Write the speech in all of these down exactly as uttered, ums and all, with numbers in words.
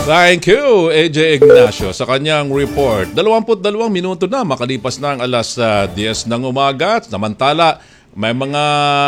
Thank you, A J Ignacio, sa kanyang report. Dalawamput dalawang minuto na makalipas na ang alas uh, diyes ng umaga. Samantala, may mga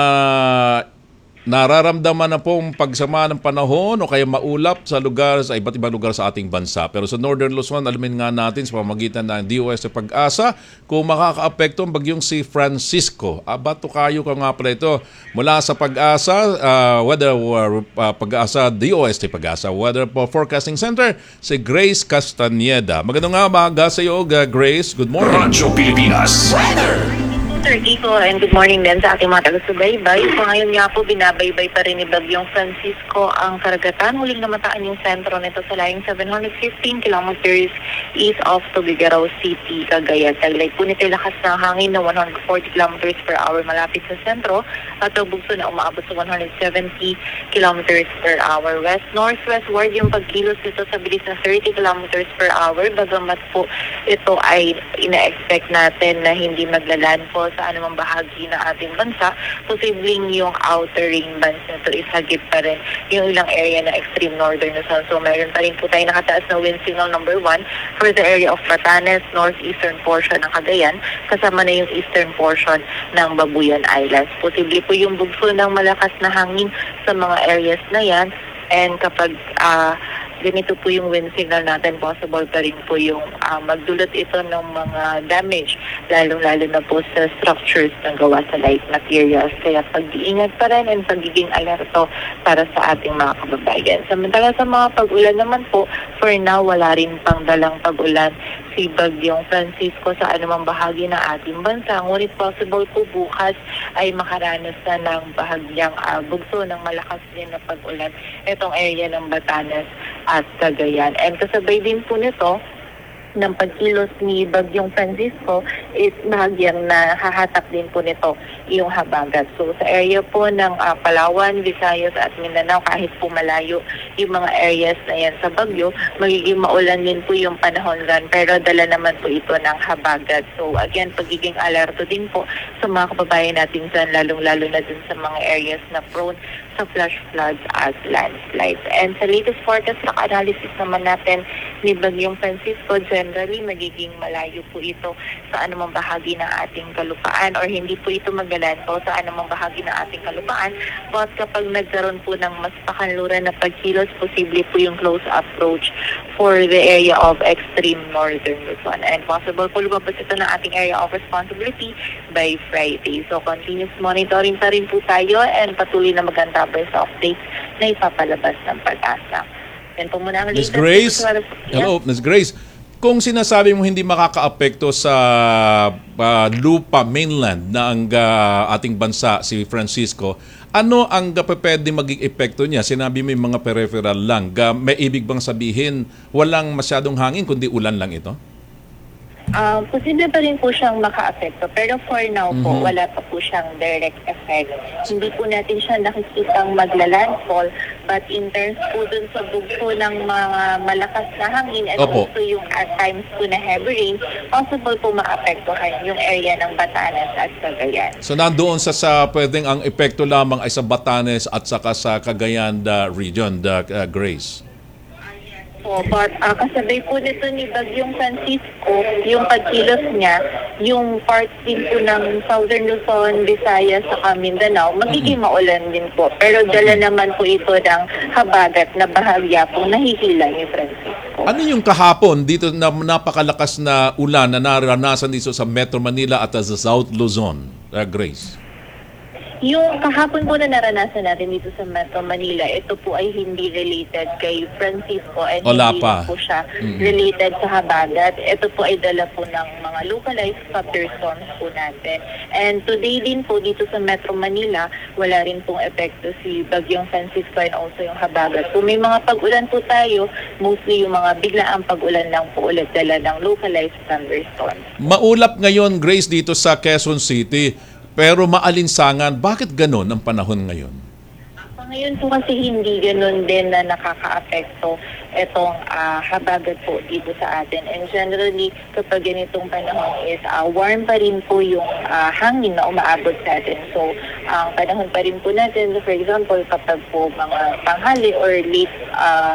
nararamdaman na pong pagsama ng panahon o kaya maulap sa lugar, sa iba't ibang lugar sa ating bansa. Pero sa Northern Luzon, alamin nga natin sa pamamagitan ng D O S Pag-asa kung makakaapekto ang bagyong si Francisco. Abato kayo ka nga pala ito mula sa Pag-asa, uh, weather uh, Pag-asa, D O S Pag-asa, Weather Forecasting Center, si Grace Castaneda. Magandang nga umaga sa iyo, uh, Grace. Good morning. Radyo Pilipinas Weather. Sir Kiko, and good morning din sa ating mga taga-subaybay. So ngayon nga po, binabaybay pa rin ni Bagyong Francisco ang karagatan. Huling namataan yung sentro nito sa layong seven hundred fifteen kilometers east of Tuguegarao City, Cagayan. Taglay po nito lakas ng hangin na one hundred forty kilometers per hour malapit sa sentro at bugso na umaabot sa one hundred seventy kilometers per hour. West-northwestward yung pagkilos nito sa bilis na thirty kilometers per hour. Bagamat po ito ay ina-expect natin na hindi maglalandfall sa anumang bahagi ng ating bansa, posibleng yung outer ring bands na ito isagip pa rin yung ilang area na extreme northern Luzon. So mayroon pa rin po tayo nakataas na wind signal number one for the area of Batanes, northeastern portion ng Cagayan, kasama na yung eastern portion ng Babuyan Islands. Posible po yung bugso ng malakas na hangin sa mga areas na yan, and kapag uh, ganito po yung wind signal natin, possible pa rin po yung uh, magdulot ito ng mga damage, lalong-lalo na po sa structures na gawa sa light materials. Kaya pag-iingat pa rin and pagiging alerto para sa ating mga kababayan. Samantala sa mga pag-ulan naman po, for now, wala rin pang dalang pag-ulan si Bagyong Francisco sa anumang bahagi ng ating bansa. Ngunit possible po bukas ay makaranas na ng bahagyang uh, bugso ng malakas din na pag-ulan itong area ng Batanes at Cagayan. And kasabay din po nito ng pagkilos ni Bagyong Francisco is bahagyang na hahatak din po nito yung habagat. So sa area po ng uh, Palawan, Visayas at Mindanao, kahit po malayo yung mga areas na yan sa bagyo, magiging maulan din po yung panahon ran, pero dala naman po ito ng habagat. So again, pagiging alerto din po sa mga kababayan natin dyan, lalong-lalo na dun sa mga areas na prone sa flash floods at landslides. And sa latest forecast track analysis naman natin ni Bagyong Francisco, generally magiging malayo po ito sa anumang bahagi ng ating kalupaan, or hindi po ito magalan po sa anumang bahagi ng ating kalupaan. But kapag nagkaroon po ng mas pakanluran na pagkilos, posible po yung close approach for the area of extreme northern Luzon. And possible po lumabas ito ng ating area of responsibility by Friday. So continuous monitoring pa rin po tayo and patuloy na maganda sa updates na ipapalabas ng Pag-asa. Yan po muna ang Miz Grace, hello, Miz Grace. Kung sinasabi mo hindi makakaapekto sa uh, lupa mainland na ang uh, ating bansa, si Francisco, ano ang uh, pwede maging epekto niya? Sinabi mo yung mga peripheral lang. Uh, may ibig bang sabihin walang masyadong hangin kundi ulan lang ito? Uh, posible pa rin po siyang maka-apekto, pero for now po, mm-hmm. wala pa po siyang direct effect. Hindi po natin siya nakikitang magla-landfall, but in terms po dun sa bugso ng mga malakas na hangin and Opo. also yung at times po na heavy rain, possible po ma-apektuhan yung area ng Batanes at Cagayan. So nandoon sa, sa pwedeng ang epekto lamang ay sa Batanes at saka sa Cagayan the region, the uh, Grace. Po, but uh, kasabay po nito ni Bagyong Francisco, yung pagkilos niya, yung part din po ng Southern Luzon, Visayas, sa Mindanao, magiging maulan din po. Pero dala naman po ito ng habagat na bahagya po nahihila ni Francisco. Ano yung kahapon dito na napakalakas na ulan na naranasan dito sa Metro Manila at sa South Luzon, uh, Grace? Yung kahapon po na naranasan natin dito sa Metro Manila, ito po ay hindi related kay Francisco and Wala hindi pa. po siya Mm-hmm. related sa habagat. Ito po ay dala po ng mga localized thunderstorms po natin. And today din po dito sa Metro Manila, wala rin pong epekto si Bagyong Francisco and also yung habagat. So may mga pag-ulan po tayo, mostly yung mga biglaang pag-ulan lang po ulit dala ng localized thunderstorms. Maulap ngayon, Grace, dito sa Quezon City. Pero maalinsangan, bakit ganon ang panahon ngayon? Ngayon po kasi hindi ganun din na nakaka-apekto itong uh, habagat po dito sa atin. And generally, kapag ganitong panahon is uh, warm pa rin po yung uh, hangin na umaabot sa atin. So, ang uh, panahon pa rin po natin, for example, kapag po mga tanghali or late uh,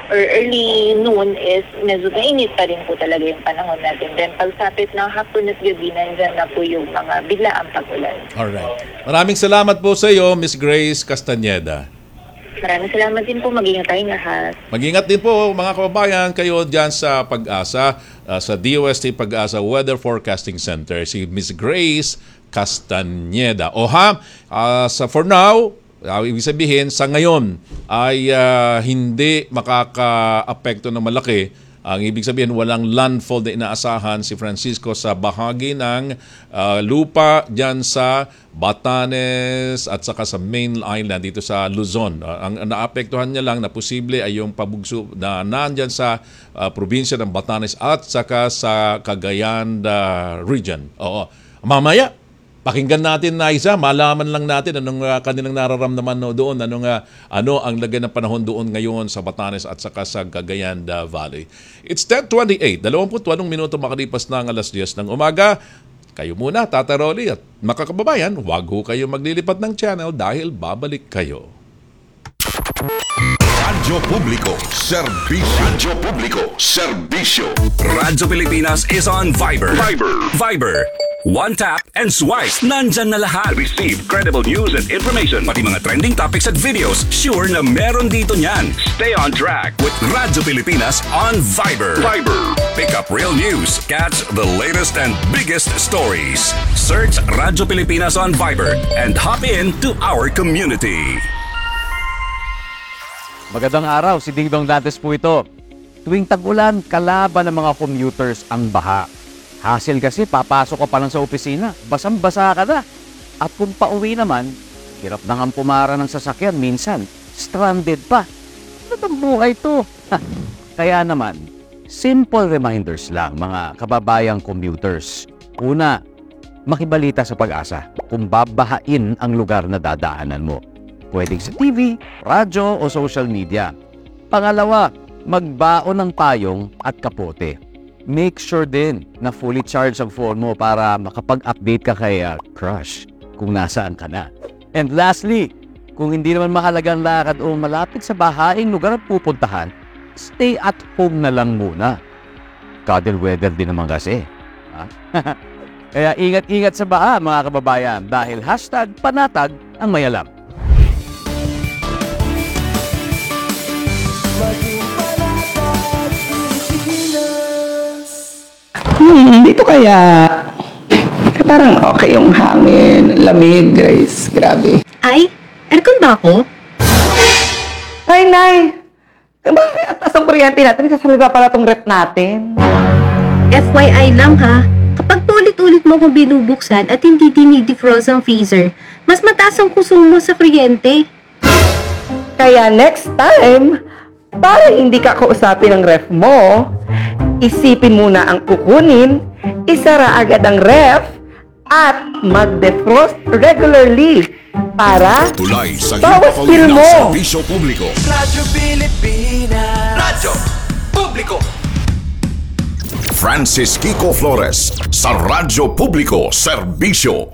or early noon is medyo mainit pa rin po talaga yung panahon natin. Then pagsapit ng hapon at gabi, nandyan na po yung mga biglaang pag-ulan. Alright. Maraming salamat po sa iyo, Miss Grace Castañeda. Maraming salamat din po. Mag-ingat tayong lahat. Mag-ingat din po mga kababayan kayo dyan sa Pag-asa, uh, sa D O S T Pag-asa Weather Forecasting Center, si Miss Grace Castañeda. O ha, uh, sa for now, uh, ibig sabihin, sa ngayon ay uh, hindi makaka-apekto ng malaki. Ang ibig sabihin, walang landfall na inaasahan si Francisco sa bahagi ng uh, lupa dyan sa Batanes at saka sa main island dito sa Luzon. Uh, ang naapektuhan niya lang na posible ay yung pabugso na nandyan sa uh, probinsya ng Batanes at saka sa Cagayan uh, region. Oo. Mamaya, pakinggan natin na isa, malaman lang natin anong uh, kanilang nararamdaman no, doon, anong, uh, ano ang lagay ng panahon doon ngayon sa Batanes at saka sa Cagayan uh, Valley. It's ten twenty-eight, twenty-eight minuto makalipas na ang alas diyes ng umaga. Kayo muna, Tata Rolly at makakababayan, huwag ho kayo maglilipat ng channel dahil babalik kayo. Radyo Publiko, serbisyo. Radyo Publiko, serbisyo. Radyo Pilipinas is on Viber. Viber. Viber. One tap and swipe. Nandyan na lahat. Receive credible news and information. Pati mga trending topics at videos. Sure na meron dito niyan. Stay on track with Radyo Pilipinas on Viber. Viber. Pick up real news. Catch the latest and biggest stories. Search Radyo Pilipinas on Viber and hop in to our community. Magandang araw, si Ding Dong Dantes po ito. Tuwing tag-ulan, kalaban ng mga commuters ang baha. Hassle kasi, papasok ka pa lang sa opisina, basang-basa ka na. At kung pauwi naman, hirap na nga pumara ng sasakyan minsan, stranded pa. Ano itong buhay to? Kaya naman, simple reminders lang mga kababayang commuters. Una, makibalita sa Pag-asa kung babahain ang lugar na dadaanan mo. Pwedeng sa T V, radyo o social media. Pangalawa, magbaon ng payong at kapote. Make sure din na fully charged ang phone mo para makapag-update ka kay uh, crush kung nasaan ka na. And lastly, kung hindi naman mahalagang lakad o malapit sa bahaing lugar at pupuntahan, stay at home na lang muna. Cuddle weather din naman kasi. Ha? Kaya ingat-ingat sa baha mga kababayan dahil hashtag panatag ang mayalam. Hmm, dito kaya eh, parang okay yung hangin, lamig, Grace. Grabe. Ay, aircon ba ako? Ay, Nay! Bakit ang taas ang kuryente natin? Kasali pa pala tong rep natin. F Y I lang ha, kapag paulit-ulit mo kung binubuksan at hindi dinidefrost ang freezer, mas mataas ang kusumo sa kuryente. Kaya next time, para hindi ka kausapin ng ref mo, isipin muna ang kukunin, isara agad ang ref, at mag-defrost regularly para Tulay sa bawas ginagawa bill ng mo. serbisyo publiko. Radyo Pilipinas. Radyo Publiko. Francis Kiko Flores sa Radyo Publiko, serbisyo.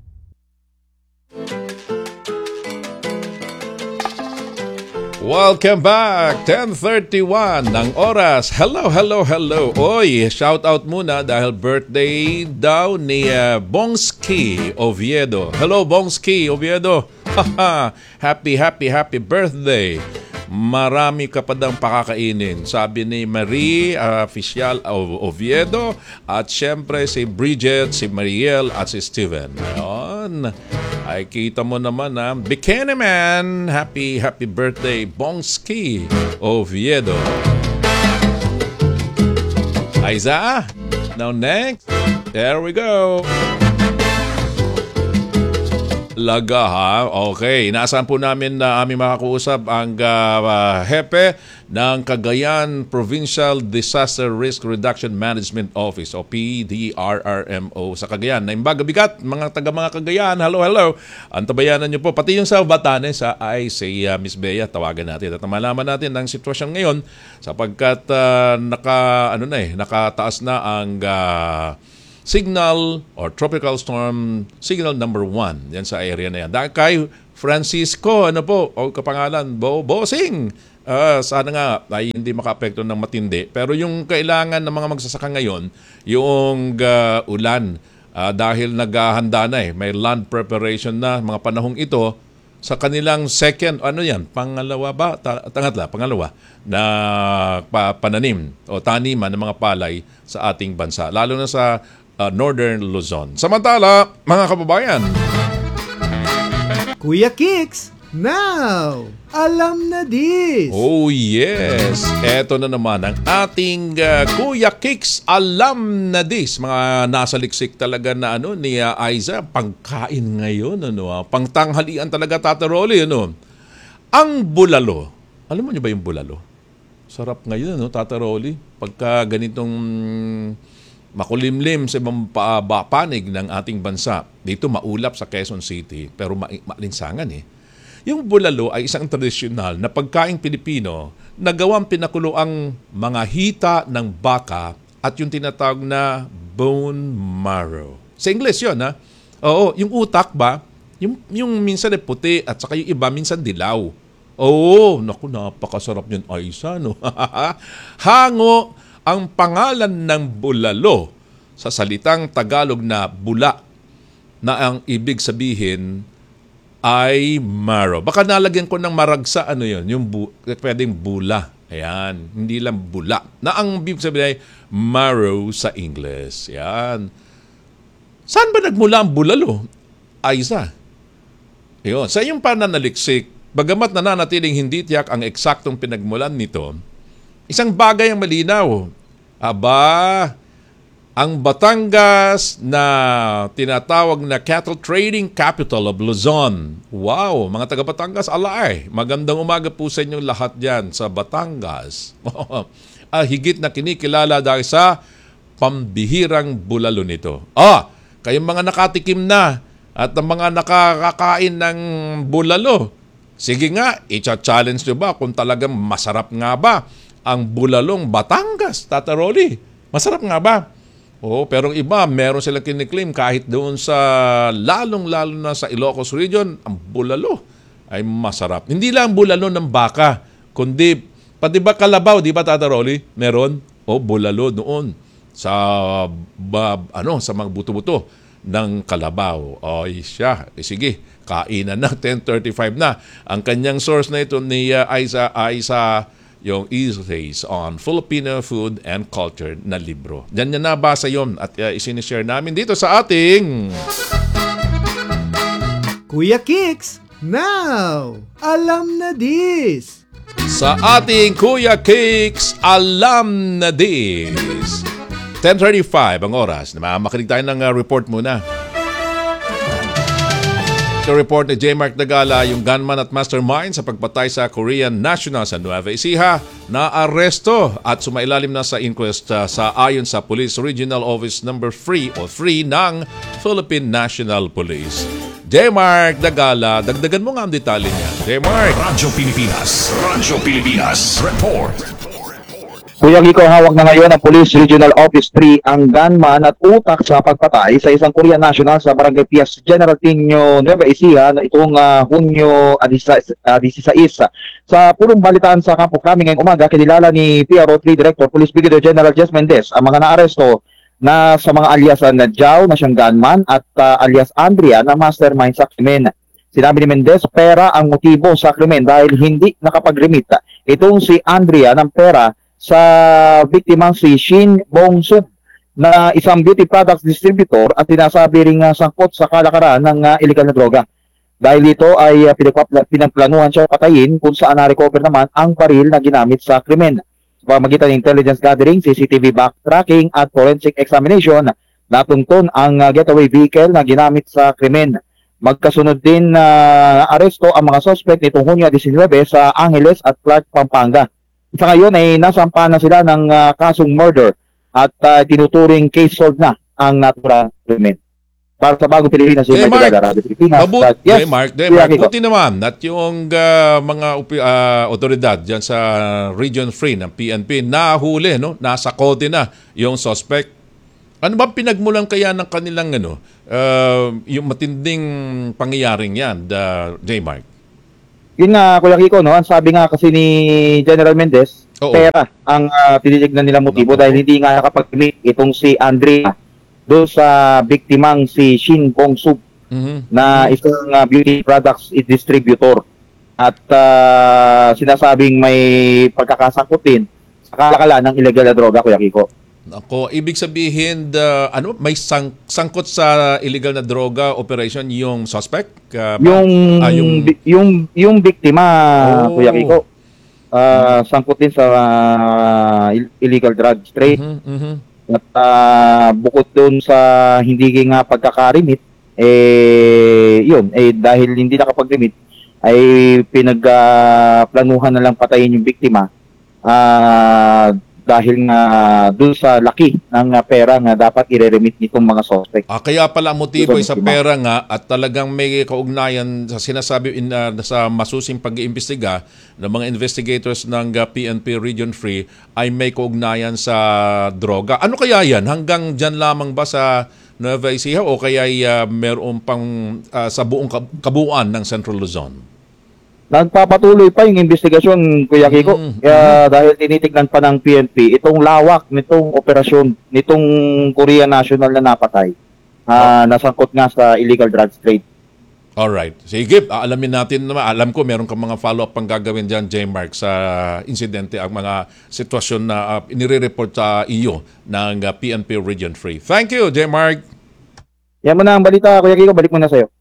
Welcome back! ten thirty-one ng oras. Hello, hello, hello. Oy, shout out muna dahil birthday daw ni uh, Bongski Oviedo. Hello, Bongski Oviedo. Happy, happy, happy birthday. Marami ka pa daw pakakainin. Sabi ni Marie uh, Oficial Oviedo at syempre si Bridget, si Mariel at si Steven. Ayun. Ay kita mo naman na Bikini Man. Happy, happy birthday, Bongski Oviedo. Aiza, now next. There we go. Laga ha? Okay. Inaasahan po namin na aming makakausap ang uh, hepe ng Cagayan Provincial Disaster Risk Reduction Management Office o P D R R M O sa Cagayan. Naimbaga bigat, mga taga mga Cagayan. Hello, hello. Antabayanan niyo po. Pati yung sa Batanes ha, ay si uh, Miss Bea. Tawagan natin at malaman natin ang sitwasyon ngayon sapagkat uh, naka, ano na eh, nakataas na ang uh, signal or tropical storm signal number one yan sa area na yan. Dahil kay Francisco, ano po, o kapangalan, Bo, Bossing. Ah, sana nga ay hindi makaapekto ng matindi. Pero yung kailangan ng mga magsasaka ngayon, yung ah, ulan, ah, dahil naghahanda na eh, may land preparation na mga panahong ito sa kanilang second, ano yan, pangalawa ba? Ta- tangatla, pangalawa na pa- pananim o taniman ng mga palay sa ating bansa, lalo na sa ah, Northern Luzon. Samantala, mga kababayan, Kuya Kicks, now, alam na this. oh yes, eto na naman ang ating uh, Kuya Kicks Alam na This. Mga nasa liksik talaga na ano ni uh, Aiza, pangkain ngayon, ano, ah, pangtanghalian talaga, Tata Rolly, ano. Ang bulalo. Alam mo niyo ba yung bulalo? Sarap ngayon, ano, Tata Rolly. Pagka ganitong makulimlim sa ibang pa- ba- panig ng ating bansa. Dito maulap sa Quezon City, pero ma- maalinsangan eh. Yung bulalo ay isang tradisyonal na pagkaing Pilipino na gawang pinakuloang mga hita ng baka at yung tinatawag na bone marrow. Sa English yun, ha? Oo, yung utak ba? Yung, yung minsan ay puti at saka yung iba minsan dilaw. Oo, naku, napakasarap yun, Aisa, no? Hango ang pangalan ng bulalo sa salitang Tagalog na bula, na ang ibig sabihin ay marrow. Baka nalagyan ko ng maragsa, ano yun, yung bu- pwedeng bula. Ayan, hindi lang bula. Na ang ibig sabihin ay marrow sa English. Ayan. Saan ba nagmula ang bulalo? Aiza. Ayun. Sa iyong pananaliksik, bagamat nananatiling hindi tiyak ang eksaktong pinagmulan nito, isang bagay ang malinaw. Aba, ang Batangas na tinatawag na cattle trading capital of Luzon. Wow, mga taga Batangas, alay. Magandang umaga po sa inyong lahat dyan sa Batangas. ah, higit na kinikilala dahil sa pambihirang bulalo nito. Ah, kayong mga nakatikim na at ang mga nakakakain ng bulalo, sige nga, i-challenge nyo ba kung talagang masarap nga ba ang bulalong Batangas, Tata Rolly? Masarap nga ba? Oo, pero iba, meron silang kiniklaim kahit doon sa lalong-lalo na sa Ilocos region, ang bulalo ay masarap. Hindi lang bulalo ng baka, kundi, pati ba kalabaw, di ba Tata Rolly? Meron? O, bulalo doon sa, ba, ano, sa mga buto-buto ng kalabaw. O, siya. E, sige, kainan na, ten thirty-five na. Ang kanyang source na ito ni uh, Aiza, Aiza, yung Essays on Filipino Food and Culture na libro. Diyan niya nabasa yun at uh, isinishare namin dito sa ating Kuya Kicks, now, alam na this. sa ating Kuya Kicks Alam na This. ten thirty-five ang oras. Makinig tayo ng uh, report muna. Sa report ni J. Mark Dagala, yung gunman at mastermind sa pagpatay sa Korean national sa Nueva Ecija na aresto at sumailalim na sa inquest uh, sa ayon sa Police Regional Office number three o three ng Philippine National Police. J. Mark Dagala, dagdagan mo nga ang detalye niya. J. Mark. Radyo Pilipinas. Radyo Pilipinas. Report. Kuya Giko, hawak na ngayon ng Police Regional Office three ang gunman at utak sa pagpatay sa isang Korean national sa Barangay Pias General Tinio, Nueva Ecija na itong uh, Hunyo sixteen. Sa pulong balitaan sa Kampo Krami ngayong umaga, kinilala ni P R O three Director Police Brigadier General Jess Mendez ang mga naaresto na sa mga aliasan na Jao na siyang gunman at uh, alias Andrea na mastermind sa krimen. Sinabi ni Mendez, pera ang motibo sa krimen dahil hindi nakapag-remit itong si Andrea ng pera sa biktimang si Shin Bong-sub na isang beauty products distributor at tinasabi ring uh, sangkot sa kalakaran ng uh, illegal na droga. Dahil ito ay uh, pinagplanuhan siya patayin kung saan na-recover naman ang baril na ginamit sa krimen. Sa pamagitan ng intelligence gathering, C C T V backtracking at forensic examination, natuntun ang uh, getaway vehicle na ginamit sa krimen. Magkasunod din na uh, aresto ang mga suspect nitong Hunyo nineteen sa Angeles at Clark, Pampanga. Sa ngayon ay nasampahan na sila ng uh, kasong murder at uh, tinuturing case solved na ang naturang krimen. Para sa Bagong Pilipinas, Hey, yung Mark, Radio Pilipinas. Mabut, But, yes, hey, Mark, hey, Kuya Mark, Kiko. buti naman at yung uh, mga uh, otoridad dyan sa Region three ng P N P nahuli, no? Nasa kote na yung suspect. Ano ba pinagmulan kaya ng kanilang ano, uh, yung matinding pangyayaring yan, the J. Mark? Yun nga, Kuya Kiko, no? Ang sabi nga kasi ni General Mendez, Oo. pera ang uh, tinitignan nila motibo Naku. dahil hindi nga nakapag-commit itong si Andrea doon sa biktimang si Shin Kong-sub Mhm. na isang uh, beauty products distributor at uh, sinasabing may pagkakasangkot din sa kalakalan ng illegal na droga, Kuya Kiko. Ako, ibig sabihin, the, ano, may sang, sangkot sa illegal na droga operation yung suspect? Uh, ba? Yung, Ah, yung- bi- yung, yung biktima, Oh. Kuya Kiko, uh, sangkot din sa uh, ill- illegal drug trade. Mhm, mhm. At ah, bukod doon sa hindi nga pagkakarimit, eh, yun, eh, dahil hindi nakapag-limit, ay pinagplanuhan na lang patayin yung biktima ah, dahil nga doon sa laki ng ah, pera nga dapat i-remit nitong mga suspect. Ah, kaya pala ang motibo ay Ito, sa biktima. pera nga at talagang may kaugnayan sa sinasabi in, uh, sa masusing pag-iimbestiga ng mga investigators ng uh, P N P Region three ay may kaugnayan sa droga. Ano kaya yan? Hanggang dyan lamang ba sa Nueva Ecija o kaya ay uh, meron pang uh, sa buong kab- kabuuan ng Central Luzon? Nagpapatuloy pa yung investigasyon, Kuya Kiko. Mm, Kaya dahil tinitignan pa ng P N P itong lawak nitong operasyon nitong Korea National na napatay. ah nasangkot nga sa illegal drugs trade. Alright. Sige, aalamin natin naman. Alam ko meron kang mga follow-up pang gagawin dyan, J. Mark, sa insidente, ang mga sitwasyon na uh, inire-report sa iyo ng uh, P N P Region three. Thank you, J. Mark. Yan mo na ang balita, Kuya Kiko. Balik mo na sa'yo.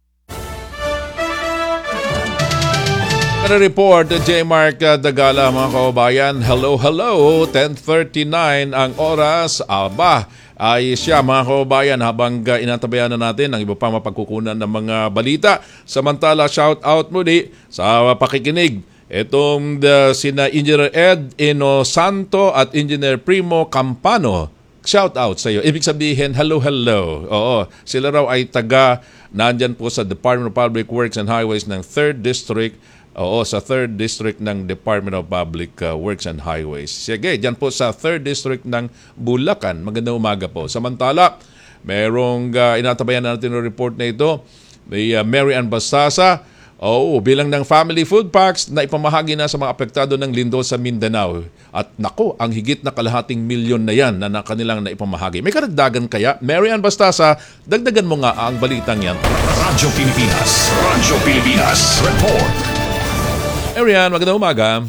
Para report, J. Mark uh, Dagala, mga kababayan. Hello, hello. ten thirty-nine ang oras. Aba, ay siya, mga kababayan, habang uh, inantabayan na natin ang iba pang mapagkukunan ng mga balita. Samantala, shout out muli sa pakikinig. Itong uh, sina Engineer Ed Inosanto at Engineer Primo Campano. Shout out sa iyo. Ibig sabihin, hello, hello. Oo, sila raw ay taga, nandyan po sa Department of Public Works and Highways ng third District. Oo, sa third District ng Department of Public uh, Works and Highways. Sige, dyan po sa third District ng Bulacan. Magandang umaga po. Samantala, merong uh, inatabayan natin ng report na ito. May uh, Mary Ann Bastasa. Oo, bilang ng family food packs na ipamahagi na sa mga apektado ng lindol sa Mindanao. At nako, ang higit na kalahating milyon na yan na, na kanilang naipamahagi. May karagdagan kaya? Mary Ann Bastasa, dagdagan mo nga ang balitang yan. Radyo Pilipinas. Radyo Pilipinas. Report. Arian, magandang umaga.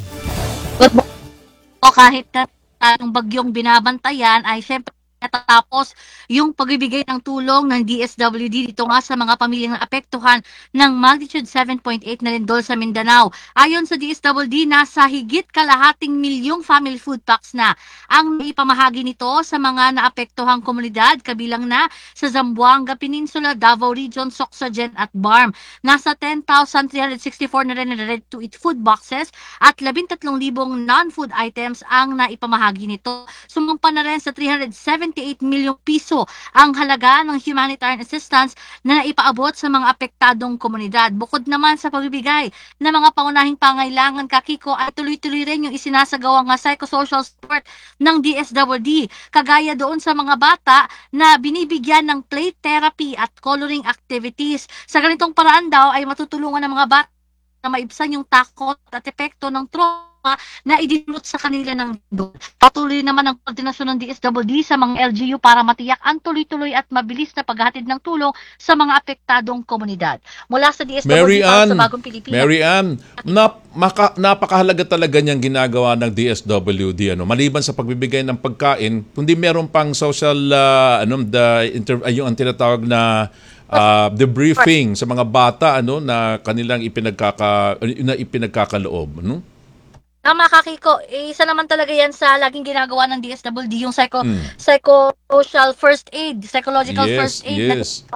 O kahit na anong bagyong binabantayan ay siyempre natapos yung pagbibigay ng tulong ng D S W D dito nga sa mga pamilyang apektuhan ng magnitude seven point eight na lindol sa Mindanao. Ayon sa D S W D, nasa higit kalahating milyong family food packs na ang ipamahagi nito sa mga naapektuhang komunidad, kabilang na sa Zamboanga Peninsula, Davao Region, Socsagen at Barm. Nasa ten thousand three hundred sixty-four na rin na ready-to-eat food boxes at labintatlong libong non-food items ang naipamahagi nito. Sumumpa na rin sa three hundred seventy-eight milyong piso ang halaga ng humanitarian assistance na naipaabot sa mga apektadong komunidad. Bukod naman sa pagbibigay ng mga pangunahing pangailangan, Kakiko, ay tuloy-tuloy rin yung isinasagawang psychosocial support ng D S W D, kagaya doon sa mga bata na binibigyan ng play therapy at coloring activities. Sa ganitong paraan daw ay matutulungan ng mga bata na maibsan yung takot at epekto ng trauma na idinulot sa kanila ng lindol. Patuloy naman ang koordinasyon ng D S W D sa mga L G U para matiyak ang tuloy-tuloy at mabilis na paghahatid ng tulong sa mga apektadong komunidad. Mula sa D S W D Mary para Ann, sa Bagong Pilipinas. Mary Ann, nap, maka, napakahalaga talaga niyang ginagawa ng D S W D. Ano, maliban sa pagbibigay ng pagkain, kundi meron pang social, uh, ano, the, inter, ay, yung ang tinatawag na uh, debriefing sa mga bata ano, na kanilang ipinagkaka, na ipinagkakaloob. Ano? Tama, Kakiko. Eh, isa naman talaga yan sa laging ginagawa ng D S W D, yung psycho, Mm. psychosocial first aid, psychological Yes, first aid. yes.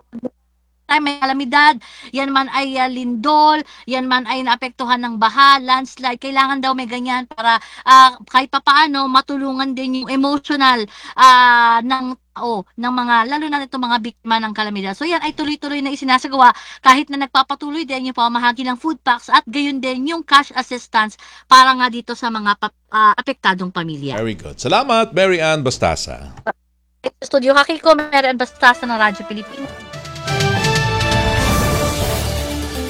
Ay, may kalamidad, yan man ay uh, lindol, yan man ay naapektuhan ng baha, landslide, kailangan daw may ganyan para uh, kahit papaano matulungan din yung emotional uh, ng tao, ng mga, lalo na itong mga biktima ng kalamidad. So yan ay tuloy-tuloy na isinasagawa kahit na nagpapatuloy din yung pamahagi ng food packs at gayon din yung cash assistance para nga dito sa mga uh, apektadong pamilya. Very good. Salamat, Mary Ann Bastasa. Studio Kakiko, Mary Ann Bastasa ng Radyo Pilipinas.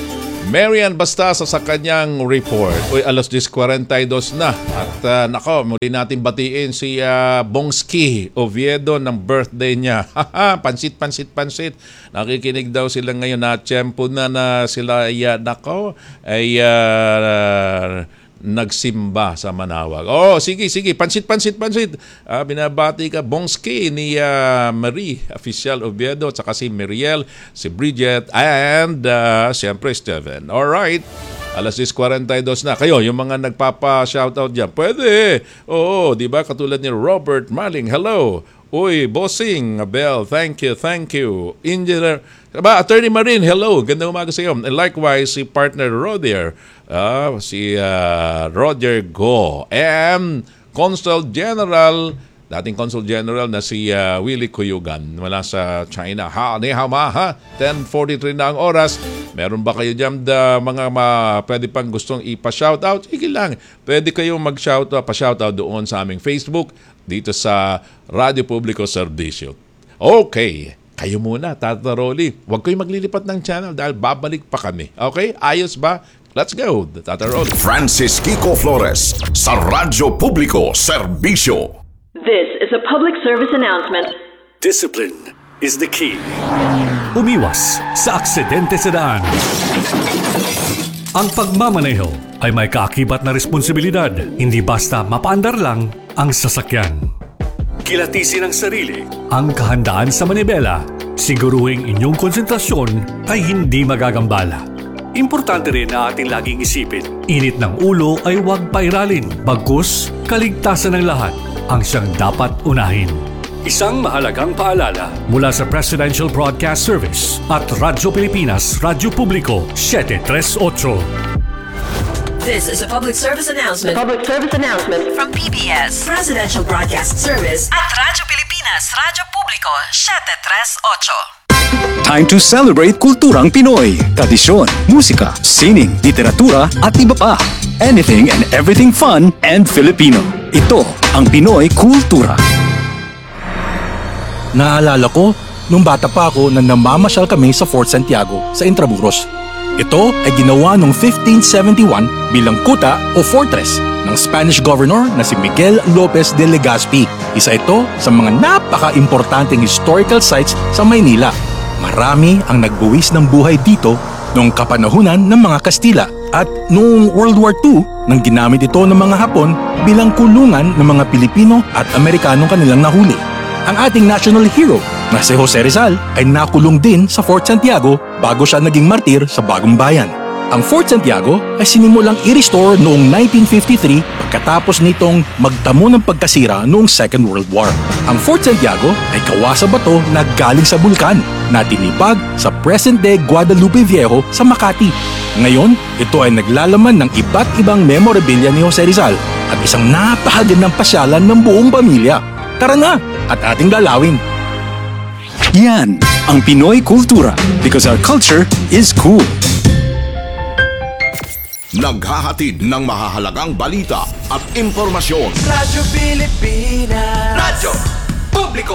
Marian Bastasa sa kanyang report. Uy, alas diyes kuwarenta y dos na. At uh, nako, muli natin batiin si uh, Bongski Oviedo ng birthday niya. pansit, pansit, pansit. Nakikinig daw sila ngayon na tiyempo na na sila ay, uh, nako, ay uh, nagsimba sa Manawag. Oh, sige, sige. Pansit, pansit, pansit. Uh, binabati ka, Bongski, ni uh, Marie, official Oviedo, at saka si Miriel, si Bridget, and uh, siyempre Steven. Alright. alas diyes kuwarenta y dos na. Kayo, yung mga nagpapa-shoutout dyan, pwede. Oo, di ba? Katulad ni Robert Maling. Hello. Uy, bossing, Abel, thank you, thank you. Engineer, ba, Attorney Marin, hello, gandang umaga sa iyo. And likewise, si partner Roger, uh, si uh, Roger Go, and Consul General, dating Consul General na si uh, Willie Kuyugan, mula sa China. Ha, ni hama, ha? ten forty-three na ang oras. Meron ba kayo dyan da, mga ma, pwede pang gustong ipa-shoutout? Sige lang, pwede kayong mag-shoutout, pa-shoutout doon sa aming Facebook, dito sa Radyo Publico Servicio. Okay, kayo muna, Tata Rolly. Huwag kayong maglilipat ng channel dahil babalik pa kami. Okay, ayos ba? Let's go, Tata Rolly. Francis Kiko Flores sa Radyo Publico Servicio. This is a public service announcement. Discipline is the key. Umiwas sa aksidente sa daan. Ang pagmamaneho ay may kaakibat na responsibilidad, hindi basta mapaandar lang ang sasakyan. Kilatisin ang sarili, ang kahandaan sa manibela, siguruhing inyong konsentrasyon ay hindi magagambala. Importante rin na ating laging isipin, init ng ulo ay huwag pairalin, bagkus kaligtasan ng lahat ang siyang dapat unahin. Isang mahalagang paalala mula sa Presidential Broadcast Service at Radyo Pilipinas, Radyo Publico, seven thirty-eight. This is a public service announcement. Public service announcement From P B S Presidential Broadcast Service at Radyo Pilipinas, Radyo Publico, seven thirty-eight. Time to celebrate kulturang Pinoy. Tradisyon, musika, sining, literatura at iba pa. Anything and everything fun and Filipino. Ito ang Pinoy Kultura. Naalala ko, nung bata pa ako na namamasyal kami sa Fort Santiago sa Intramuros. Ito ay ginawa noong fifteen seventy-one bilang kuta o fortress ng Spanish governor na si Miguel Lopez de Legazpi. Isa ito sa mga napaka-importanting historical sites sa Maynila. Marami ang nagbuwis ng buhay dito noong kapanahunan ng mga Kastila at noong World War Two nang ginamit ito ng mga Hapon bilang kulungan ng mga Pilipino at Amerikanong kanilang nahuli. Ang ating national hero na si Jose Rizal ay nakulong din sa Fort Santiago bago siya naging martir sa Bagong Bayan. Ang Fort Santiago ay sinimulang i-restore noong nineteen fifty-three pagkatapos nitong magtamo ng pagkasira noong Second World War. Ang Fort Santiago ay kawasa bato na galing sa bulkan na tinipag sa present-day Guadalupe Viejo sa Makati. Ngayon, ito ay naglalaman ng iba't ibang memorabilia ni Jose Rizal at isang napakagandang pasyalan ng buong pamilya. Tara na at ating dalawin. Yan ang Pinoy Kultura because our culture is cool. Naghahatid ng mahahalagang balita at impormasyon. Radyo Pilipinas. Radyo Publiko.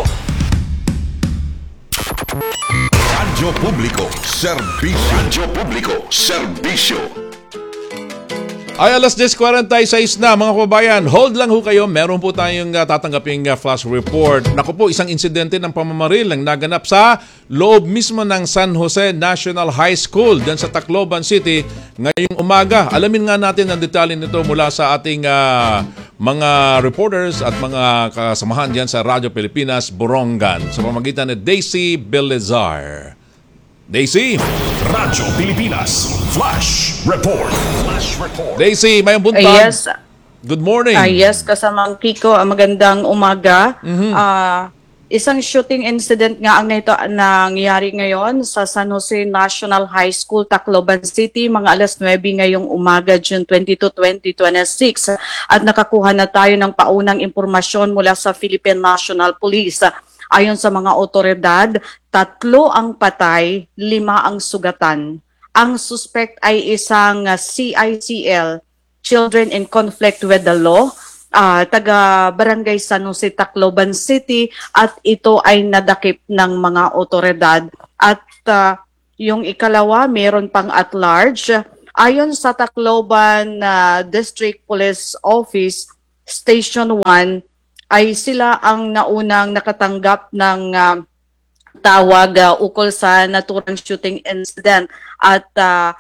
Radyo Publico Servicio. Radyo Publico Servicio. Ay, alas diyes kuwarenta y seis na mga kababayan. Hold lang ho kayo. Meron po tayong uh, tatanggaping uh, flash report. Naku po, isang insidente ng pamamaril ang naganap sa loob mismo ng San Jose National High School dyan sa Tacloban City ngayong umaga. Alamin nga natin ang detalye nito mula sa ating uh, mga reporters at mga kasamahan dyan sa Radyo Pilipinas, Borongan sa pamamagitan ni Daisy Belezar. Daisy? Radyo Pilipinas Flash Report. Flash Report. Daisy, may buntag. Uh, yes. Good morning. Uh, yes, kasamang Kiko, uh, magandang umaga. Mm-hmm. Uh, isang shooting incident nga ang nito nangyari ngayon sa San Jose National High School, Tacloban City, mga alas nuwebe ngayong umaga, June twenty-second, twenty twenty-six. At nakakuha na tayo ng paunang impormasyon mula sa Philippine National Police. Ayon sa mga otoridad, tatlo ang patay, lima ang sugatan. Ang suspect ay isang C I C L, Children in Conflict with the Law, uh, taga Barangay San Jose, Tacloban City, at ito ay nadakip ng mga otoridad. At uh, Yung ikalawa, meron pang at large. Ayon sa Tacloban uh, District Police Office, Station one, ay sila ang naunang nakatanggap ng uh, tawag uh, ukol sa naturang shooting incident at uh,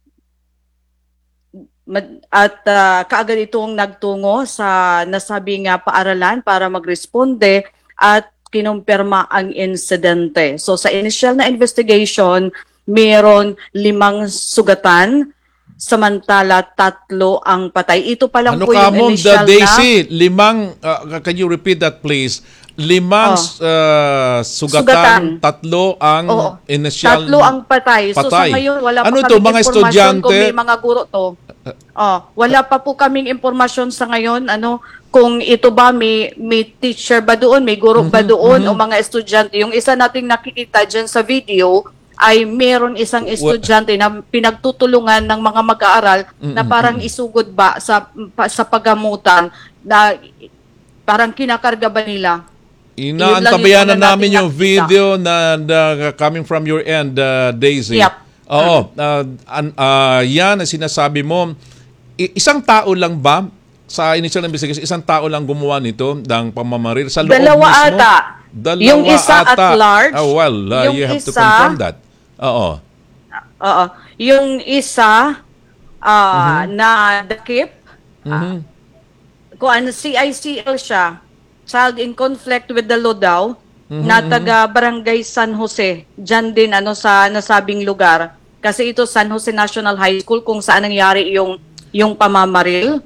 at uh, kaagad itong nagtungo sa nasabing uh, paaralan para magresponde at kinumpirma ang insidente. So sa initial na investigation, mayroon limang sugatan, samantala tatlo ang patay. Ito pa lang ano po ka, yung Ma'am initial Daisy, na... limang, uh, can you repeat that please? Limang Oh. uh, sugatan, Sugatan. tatlo ang Oo. initial Tatlo ang patay. So sa patay. ngayon, wala Ano pa to, kaming mga impormasyon estudyante? kung may mga guro to. Oh, wala pa po kaming impormasyon sa ngayon ano kung ito ba may may teacher ba doon, may guro ba doon o mga estudyante. Yung isa nating nakikita diyan sa video ay meron isang estudyante na pinagtutulungan ng mga mag-aaral na parang isugod ba sa pa- sa paggamutan na parang kinakarga ba nila. Inaantabayan na Yun lang yung namin una yung nating video na, na coming from your end, uh, Daisy. Yep. Oo. Uh, an- uh, yan ang sinasabi mo. I- isang tao lang ba sa initial investigation, isang tao lang gumawa nito ng pamamaril sa loob Dalawa mismo? ata. Dalawa Yung isa ata. at large. Oh, well, uh, Yung you have to isa- confirm that. Oo. Oo. Yung isa ah, na dakip, Mhm. kung ano C I C L siya, child in conflict with the law daw, Mhm, na mhm. taga Barangay San Jose, dyan din ano sa nasabing lugar. Kasi ito San Jose National High School kung saan nangyari yung yung pamamaril.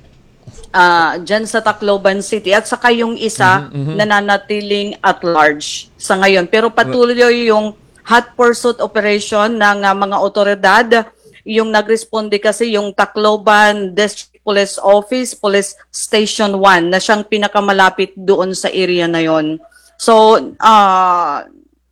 Ah, dyan sa Tacloban City at saka yung isa Mhm, mhm. nananatiling at large sa ngayon. Pero patuloy yung hot pursuit operation ng ah, mga otoridad. Yung nagresponde kasi yung Tacloban District Police Office, Police Station one na siyang pinakamalapit doon sa area na yon. So, ah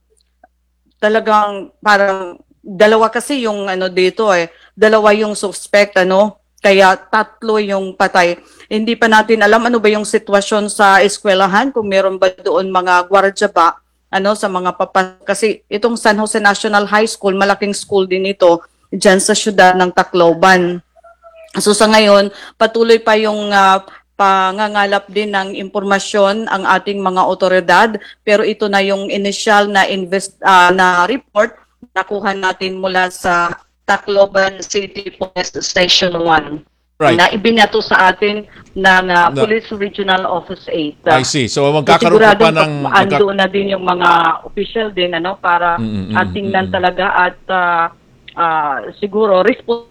talagang parang dalawa kasi yung ano dito eh, dalawa yung suspect ano, kaya tatlo yung patay. Hindi pa natin alam ano ba yung sitwasyon sa eskwelahan, kung meron ba doon mga gwardiya ba ano sa mga papa, kasi itong San Jose National High School, malaking school din ito diyan sa syudad ng Tacloban. So sa ngayon, patuloy pa yung uh, pangangalap din ng impormasyon ang ating mga otoridad, pero ito na yung initial na invest uh, na report nakuha natin mula sa Tacloban City Police Station one. Right. Na ibinato sa atin ng uh, Na- Police Regional Office eight. I see. So magkakaroon ka pa ng magka- ando na din yung mga official din ano para Mm, mm, mm, at tingnan mm, mm. talaga at uh, uh, siguro response.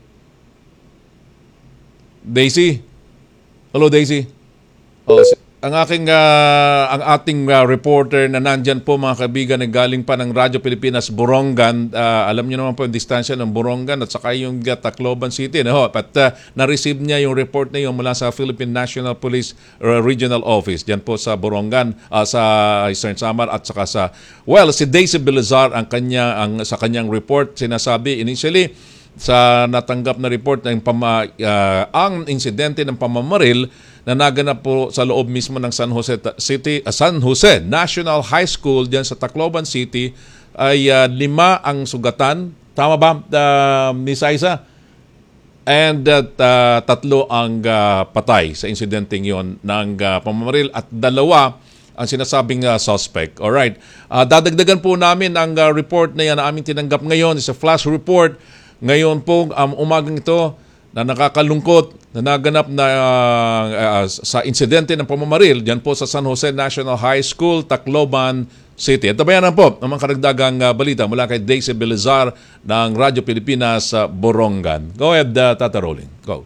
Daisy. Hello, Daisy. Oh, si- ang aking ah, ang ating ah, reporter na nandyan po, mga kaibigan, na galing pa ng Radyo Pilipinas Borongan. Ah, alam niyo naman po yung distansya ng Borongan at saka yung ah, Tacloban City. No? At ah, na-receive niya yung report na yun mula sa Philippine National Police ah, Regional Office. Diyan po sa Borongan, ah, sa Eastern Samar at saka sa, well, si Daisy Belazar ang kanya, ang, sa kanyang report. Sinasabi initially sa natanggap na report ng pama, ah, ang insidente ng pamamaril na naganap po sa loob mismo ng San Jose Ta- City, uh, San Jose National High School diyan sa Tacloban City ay uh, lima ang sugatan. Tama ba, uh, Miss Aiza? And uh, ta- tatlo ang uh, patay sa insidenteng yon ng uh, pamamaril at dalawa ang sinasabing uh, suspect. Alright. Uh, dadagdagan po namin ang uh, report na yan na aming tinanggap ngayon. It's a flash report. Ngayon po, um, umagang ito, na nakakalungkot na naganap na uh, uh, sa insidente ng pamamaril dyan po sa San Jose National High School, Tacloban City. At tabayanan po ang mga karagdagang uh, balita mula kay Daisy Belazar ng Radyo Pilipinas sa uh, Borongan. Go ahead, uh, Tata Rolling. Go.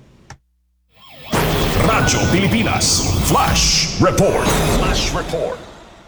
Radyo Pilipinas Flash Report. Flash Report.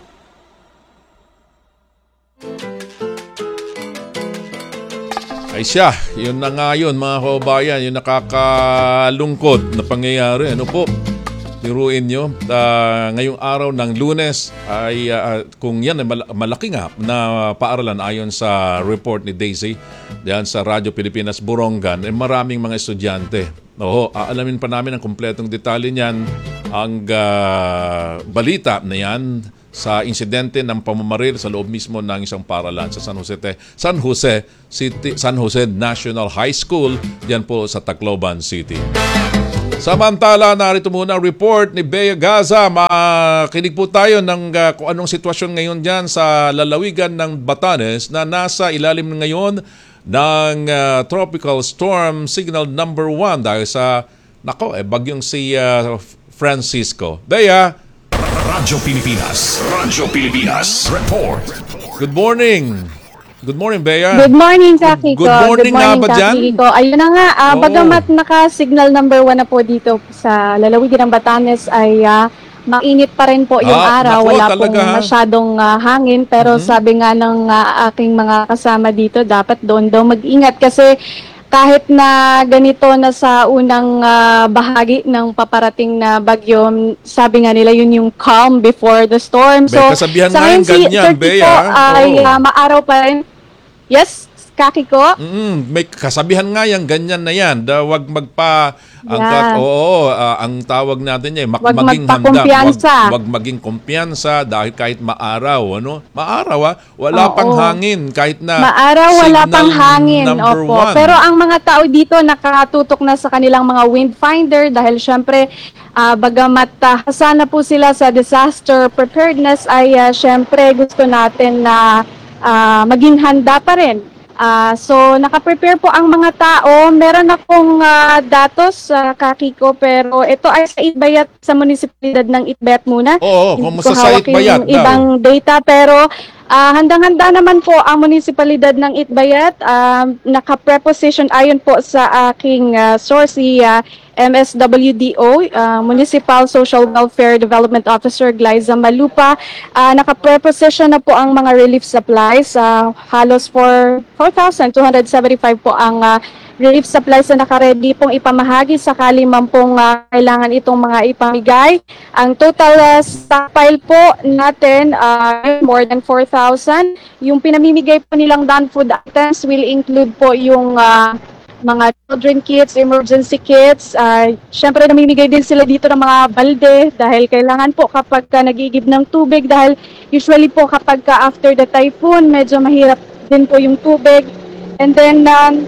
Ay siya, yun na nga yun mga kababayan, yung nakakalungkot na pangyayari. Ano po, tiruin nyo, uh, ngayong araw ng Lunes ay uh, kung yan ay mal- malaki nga na paaralan ayon sa report ni Daisy diyan sa Radyo Pilipinas Borongan, eh, maraming mga estudyante. Oo, aalamin pa namin ang kumpletong detalye niyan ang uh, balita na yan sa insidente ng pamamaril sa loob mismo ng isang paaralan sa San Jose, San Jose City, San Jose National High School, diyan po sa Tacloban City. Samantala, narito muna ang report ni Bea Gaza. Makinig po tayo ng uh, kung anong sitwasyon ngayon dyan sa lalawigan ng Batanes na nasa ilalim ngayon ng uh, Tropical Storm Signal number one dahil sa, nako, eh, bagyong si uh, Francisco. Bea! Radyo Pilipinas. Radyo Pilipinas. Report. Good morning. Good morning, Bea. Good morning, Kaki ko. Good morning, Good morning nga ba dyan? Kaki ko. Ayun na nga, uh, Oo. bagamat naka-signal number one na po dito sa lalawigan ng Batanes ay uh, mainit pa rin po yung Ah, araw. nako, Wala talaga, pong ha? masyadong uh, hangin. Pero Mhm. sabi nga ng uh, aking mga kasama dito, dapat doon daw mag-ingat kasi kahit na ganito na sa unang ah, bahagi ng paparating na bagyo, sabi nga nila yun yung calm before the storm. May So, kasabihan sa nga ngayon yung si ganyan, thirty Bea. po ay Oo. ah, maaraw pa rin. Yes, Kaki ko? Mm, may kasabihan nga yan, ganyan na yan. Da, wag magpa... Ang, Yeah. ka- oo, ah, ang tawag natin yan, mak- Wag maging handa. magpakumpiyansa. Wag, wag maging kumpiyansa dahil kahit maaraw. Ano? Maaraw, ah, wala Oo. pang hangin. Kahit na Maaraw, wala signal pang hangin. number Opo. one. Pero ang mga tao dito nakatutok na sa kanilang mga wind finder dahil syempre, ah, bagamat uh, hasana po sila sa disaster preparedness, ay ah, syempre gusto natin na ah, maging handa pa rin. Ah, so, nakaprepare po ang mga tao. Meron akong ah, datos sa Kaki ko, pero ito ay sa Itbayat, sa munisipalidad ng Itbayat muna. Oo, Hindi kumusta ko sa hawak Itbayat yung daw? ibang data, pero ah, handang-handa naman po ang munisipalidad ng Itbayat. Um, naka-preposition ayon po sa aking ah, source, si ah, M S W D O, ah, Municipal Social Welfare Development Officer Glyza Malupa. Ah, naka-preposition na po ang mga relief supplies. Ah, halos for four thousand two hundred seventy-five po ang ah, relief supplies na naka-ready pong ipamahagi sakali man pong ah, kailangan itong mga ipamigay. Ang total ah, stockpile po natin ah, more than four thousand. Yung pinamimigay po nilang non-food items will include po yung ah, mga children kits, emergency kits. Uh, Siyempre, namimigay din sila dito ng mga balde dahil kailangan po kapag ka nagigib ng tubig dahil usually po kapag ka after the typhoon, medyo mahirap din po yung tubig. And then, um,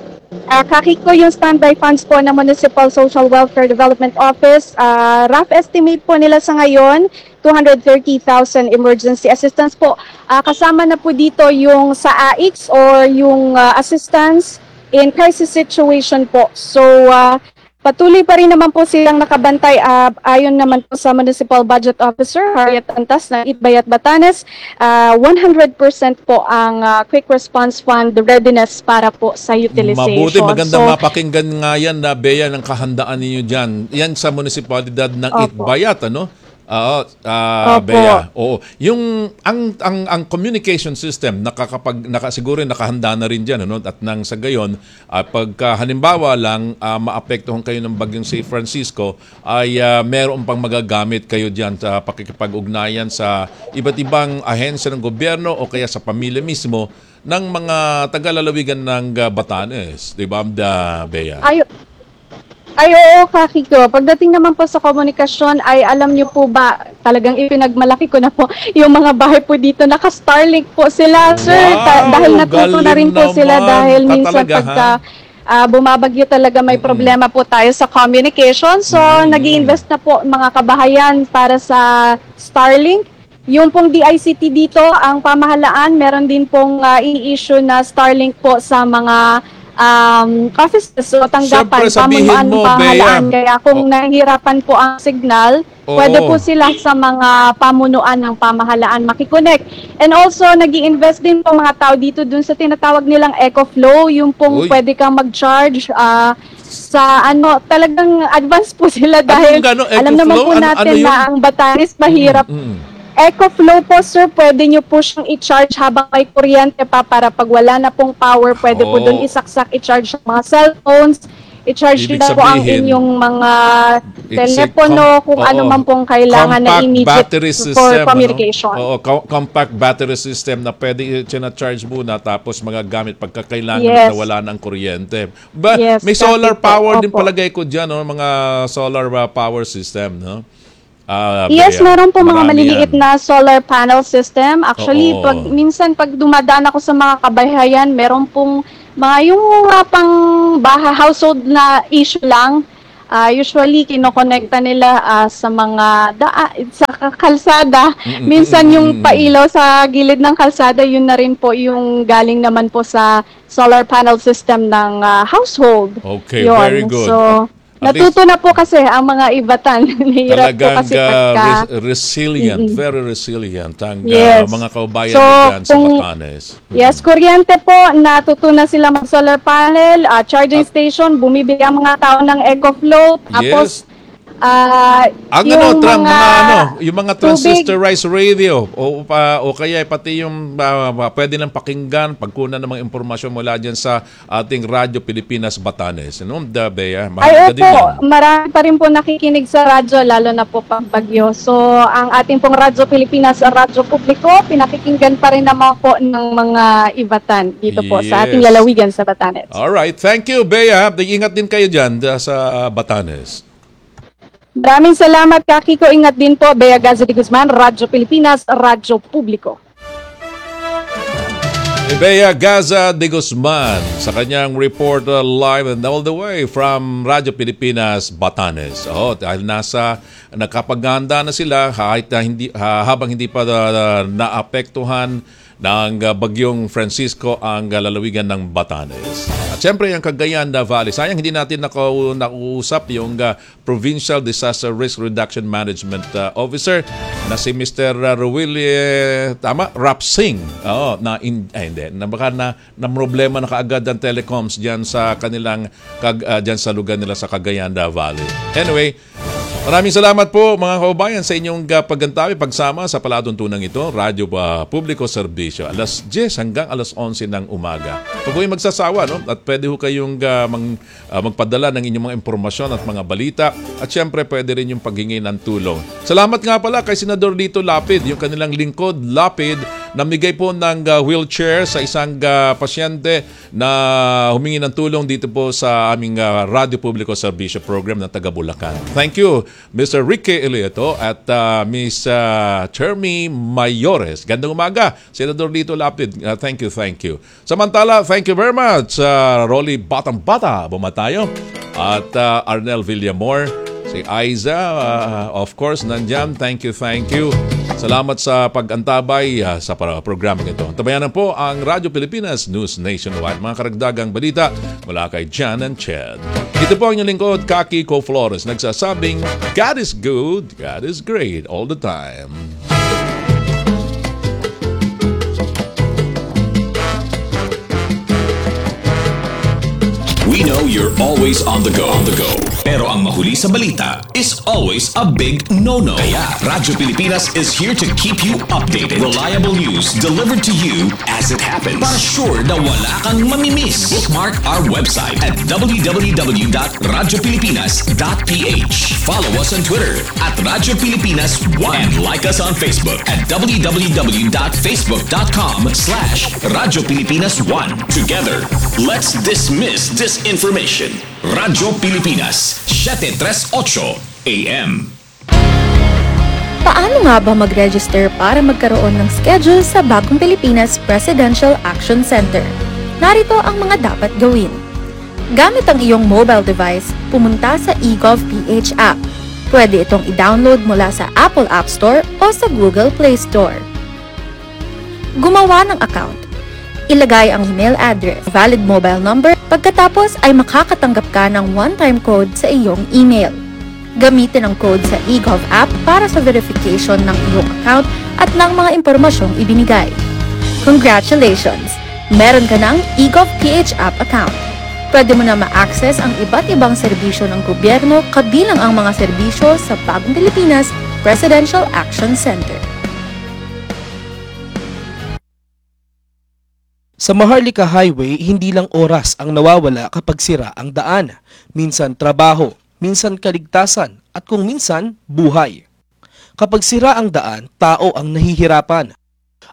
uh, Kaki ko yung standby funds po ng Municipal Social Welfare Development Office. Uh, rough estimate po nila sa ngayon, two hundred thirty thousand emergency assistance po. Uh, kasama na po dito yung sa A I X or yung uh, assistance in crisis situation po. So, uh, patuloy pa rin naman po silang nakabantay. Uh, ayon naman po sa Municipal Budget Officer, Harriet Antas ng Itbayat, Batanes, uh, one hundred percent po ang uh, Quick Response Fund readiness para po sa utilization. Mabuti, magandang So, mapakinggan nga yan na Bea ng kahandaan ninyo dyan. Yan sa munisipalidad ng Opo. Itbayat, ano? Oo, ah, Opo. Bea. Oo. Yung ang ang ang communication system nakakapag nakasiguro nakahanda na rin diyan, ano? At nang sa gayon, ah, pagka halimbawa lang ah, maapektuhan kayo ng bagyong San Francisco, ay ah, meron pang magagamit kayo diyan sa pakikipag-ugnayan sa iba't ibang ahensya ng gobyerno o kaya sa pamilya mismo ng mga taga-lalawigan ng ah, Batanes, 'di ba, da, Bea? Ay, ay oo, Kaki ko. Pagdating naman po sa komunikasyon, ay alam niyo po ba, talagang ipinagmalaki ko na po yung mga bahay po dito. Naka-Starlink po sila, sir. Ta- dahil natuto na rin po galing sila naman. dahil Pa minsan talaga, pagka ah, bumabagyo talaga may problema po tayo sa communication. So, nag-i-invest na po mga kabahayan para sa Starlink. Yung pong D I C T dito, ang pamahalaan, meron din pong ah, i-issue na Starlink po sa mga um, offices o tanggapan, Siyempre, sabihin pamunuan, mo, pamahalaan. Bea. Kaya kung nahihirapan po ang signal, Oo. pwede po sila sa mga pamunuan ng pamahalaan makikonek. And also, nag invest din po mga tao dito dun sa tinatawag nilang EcoFlow, yung pong Uy. pwede kang mag-charge ah, sa ano, talagang advance po sila dahil gano'n, alam naman EcoFlow? po Ano- natin ano yun? na ang Batanes mahirap. Mm. EcoFlow po, sir, pwede nyo po siyang i-charge habang may kuryente pa para pag wala na pong power, pwede po Oh. doon isaksak, i-charge ang mga cellphones, i-charge Ibig din po ang sabihin, inyong mga it's a telepono, com- kung oo. ano man pong kailangan na Compact immediate battery for system, communication. Ano? Oo, co- compact battery system na pwede i-charge muna tapos magagamit pagka kailangan Yes. na wala ng kuryente. Ba, Yes, may dati solar po. power din Opo. palagay ko diyan, no? Mga solar uh, power system, no? Ah, Yes, Bea? meron po mga Marami maliliit yan. na solar panel system. Actually, Oo. pag minsan pag dumadaan ako sa mga kabahayan, meron pong mga yung mga pang baha household na issue lang. Ah, usually kinokonekta nila ah, sa mga daa, sa kalsada. Mm, mm, Minsan mm, yung mm, mm. pailaw sa gilid ng kalsada, yun na rin po yung galing naman po sa solar panel system ng ah, household. Okay, Yun. very good. So, At natuto na po kasi ang mga ibatan. Nahirap po Talagang kasi uh, pagka... res- resilient, Mm-mm. very resilient ang uh, Yes. mga kaubayan So, mo dyan sa kung- Batanes. Yes, kuryente po, natuto na sila mag-solar panel, ah, charging station, bumibili ang mga tao ng EcoFlow, tapos ah, Ang ano, yung tran, mga, mga, ano, yung mga tubig. transistorized radio o pa o kaya pati yung uh, pwede nang pakinggan pagkunan ng mga impormasyon mula diyan sa ating Radyo Pilipinas Batanes. Ano, the Bea? Ay, Mahalaga din opo, yan. marami pa rin po nakikinig sa radyo, lalo na po pag bagyo. So, ang ating pong Radyo Pilipinas, Radyo Publiko, pinakikinggan pa rin naman po ng mga ibatan dito po sa ating Yes. lalawigan sa Batanes. All right, thank you Bea. Ingat din kayo diyan uh, sa uh, Batanes. Maraming salamat, Kaki ko. Ingat din po, Bea Gaza de Guzman, Radyo Pilipinas, Radyo Publiko. Bea Gaza de Guzman sa kanyang report uh, live and all the way from Radyo Pilipinas, Batanes. Oh, dahil nasa nakapaganda na sila kahit uh, hindi uh, habang hindi pa uh, naapektuhan ng uh, bagyong Francisco ang uh, lalawigan ng Batanes. At syempre yung Cagayan de Valley. Sayang hindi natin naku- nakuusap yung uh, Provincial Disaster Risk Reduction Management uh, Officer na si Mister Ruel eh, tama Rap Singh. Oo, na in, eh, hindi na baka na na problema na kaagad ang telecoms diyan sa kanilang kag uh, diyan sa lugar nila sa Cagayan de Valley. Anyway, maraming salamat po mga kaubayan sa inyong uh, paggantabi, pagsama sa palatuntunang ito, Radyo uh, Publiko Serbisyo, alas diyes hanggang alas onse ng umaga. Huwag kayong magsasawa, no? At pwede ho kayong uh, mang, uh, magpadala ng inyong mga impormasyon at mga balita at syempre pwede rin yung paghingi ng tulong. Salamat nga pala kay Senador Lito Lapid, yung kanilang lingkod, Lapid, namigay po ng uh, wheelchair sa isang uh, pasyente na humingi ng tulong dito po sa aming uh, Radyo Publiko Serbisyo program ng taga Bulacan. Thank you, Mister Ricky Elieto at uh, Miss uh, Chermy Mayores. Gandang umaga, Senador Lito Lapid. Uh, thank you, thank you. Samantala, thank you very much, uh, Rolly Batang Bata, Bumatayo, at uh, Arnel Villamor, si Aiza, uh, of course, nandyan. Thank you, thank you. Salamat sa pag-antabay uh, sa para- programang ito. Tabayanan po ang Radyo Pilipinas News Nationwide. Mga karagdagang balita mula kay Jan and Chad. Ito po ang inyong lingkod, Kaki Co Flores, nagsasabing, God is good, God is great all the time. We know you're always on the go. On the go. Pero ang mahuli sa balita is always a big no-no. Kaya Radyo Pilipinas is here to keep you updated. Reliable news delivered to you as it happens. Para sure na wala kang mamimiss. Bookmark our website at w w w dot radyo pilipinas dot p h. Follow us on Twitter at Radyo Pilipinas one. And like us on Facebook at w w w dot facebook dot com slash Radyo Pilipinas one. Together, let's dismiss disinformation. Radyo Pilipinas, seven thirty-eight A M. Paano nga ba mag-register para magkaroon ng schedule sa Bagong Pilipinas Presidential Action Center? Narito ang mga dapat gawin. Gamit ang iyong mobile device, pumunta sa eGovPH app. Pwede itong i-download mula sa Apple App Store o sa Google Play Store. Gumawa ng account. Ilagay ang email address, valid mobile number, pagkatapos ay makakatanggap ka ng one-time code sa iyong email. Gamitin ang code sa eGov app para sa verification ng iyong account at ng mga impormasyong ibinigay. Congratulations! Meron ka ng eGovPH app account. Pwede mo na ma-access ang iba't ibang serbisyo ng gobyerno kabilang ang mga serbisyo sa Bagong Pilipinas Presidential Action Center. Sa Maharlika Highway, hindi lang oras ang nawawala kapag sira ang daan. Minsan trabaho, minsan kaligtasan, at kung minsan, buhay. Kapag sira ang daan, tao ang nahihirapan.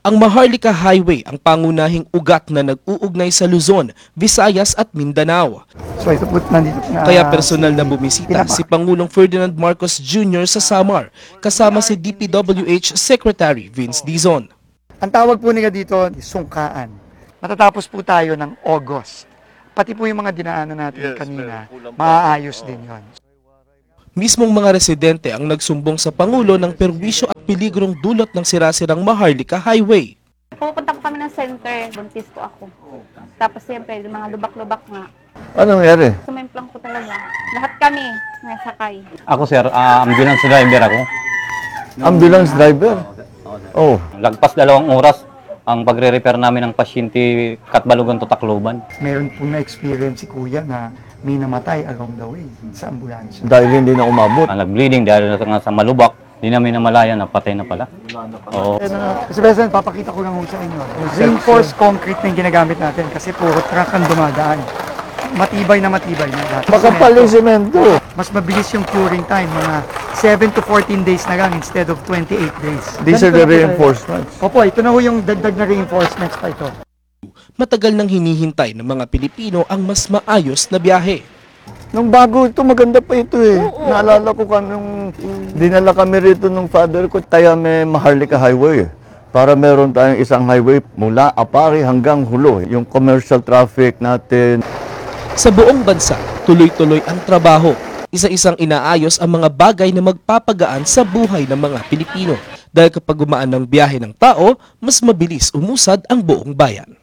Ang Maharlika Highway ang pangunahing ugat na nag-uugnay sa Luzon, Visayas at Mindanao. So ito po nandito na. Kaya personal na bumisita si Pangulong Ferdinand Marcos Junior sa Samar kasama si D P W H Secretary Vince Dizon. Ang tawag po nila dito, sungkaan. Matatapos po tayo ng August. Pati po yung mga dinaanan natin yes, kanina, maaayos din yon. Mismong mga residente ang nagsumbong sa Pangulo ng perwisyo at peligrong dulot ng sirasirang Maharlika Highway. Pupunta po kami ng center, buntis po ako. Tapos siyempre, mga lubak-lubak nga. Ano nangyari? Sumemplang po talaga. Lahat kami nasakay. Ako sir, uh, ambulance driver ako. Ambulance driver? Oh. Lagpas dalawang oras ang pagre-repair namin ng pasyente Katbalogan to Tacloban. Meron po na-experience si Kuya na may namatay along the way sa ambulansya. Dahil hindi na umabot. Ang nag-bleeding dahil sa malubak, hindi namin namalayan na patay na pala. Oo. Kasi President, papakita ko lang sa inyo. Reinforced concrete na yung ginagamit natin kasi puro truck ang dumadaan. Matibay na matibay na lahat. Makapal yung semento. Mas mabilis yung curing time, mga seven to fourteen days na lang instead of twenty-eight days. These are the reinforcements. Opo, ito na ho yung dagdag na reinforcements pa ito. Matagal nang hinihintay ng mga Pilipino ang mas maayos na biyahe. Nung bago ito, maganda pa ito eh. Oo, naalala ko kami nung dinala kami rito nung father ko, tayo may Maharlika Highway. Para meron tayong isang highway mula Apari hanggang Hulo. Yung commercial traffic natin. Sa buong bansa, tuloy-tuloy ang trabaho. Isa-isang inaayos ang mga bagay na magpapagaan sa buhay ng mga Pilipino. Dahil kapag gumaan ng biyahe ng tao, mas mabilis umusad ang buong bayan.